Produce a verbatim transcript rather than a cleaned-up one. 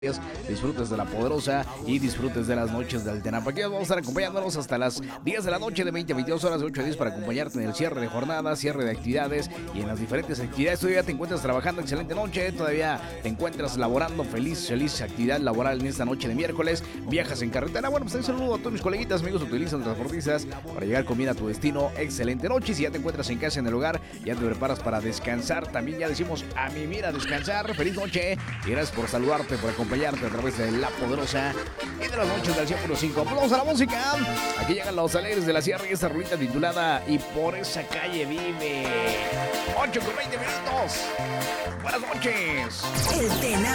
disfrutes de la poderosa y disfrutes de las noches del Tenampa. Aquí vamos a estar acompañándonos hasta las diez de la noche, de veinte a veintidós horas, de ocho a diez, para acompañarte en el cierre de jornada, cierre de actividades y en las diferentes actividades. Todavía te encuentras trabajando, excelente noche, todavía te encuentras laborando, feliz, feliz actividad laboral en esta noche de miércoles, viajas en carretera. Bueno, pues un saludo a todos mis coleguitas, amigos, utilizan transportistas para llegar con bien a tu destino. Excelente noche. Si ya te encuentras en casa, en el hogar, ya te preparas para descansar, también ya decimos a mimir, a descansar. Feliz noche y gracias por saludarte, por acompañarte a través de La Poderosa y de las noches del cien punto cinco. Vamos a la música. Aquí llegan los alegres de la sierra y esta rolita titulada Y por esa calle vive. ocho con veinte minutos. Buenas noches. El Tenampa.